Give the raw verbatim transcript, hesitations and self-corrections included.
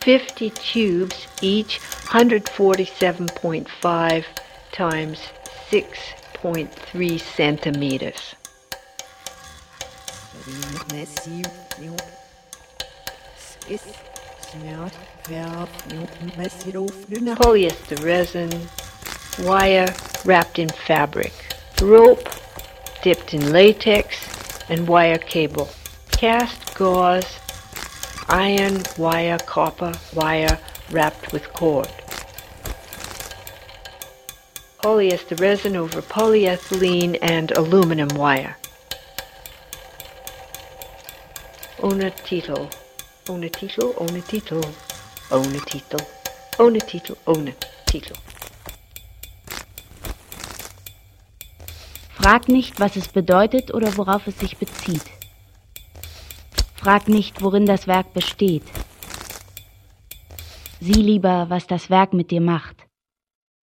fifty tubes, each one hundred forty-seven point five times six point three centimeters. Polyester resin, wire wrapped in fabric, rope dipped in latex, and wire cable, cast gauze, iron, wire, copper, wire wrapped with cord. Polyester resin over polyethylene and aluminum wire. Ohne Titel, ohne Titel, ohne Titel, ohne Titel, ohne Titel, ohne Titel. Frag nicht, was es bedeutet oder worauf es sich bezieht. Frag nicht, worin das Werk besteht. Sieh lieber, was das Werk mit dir macht.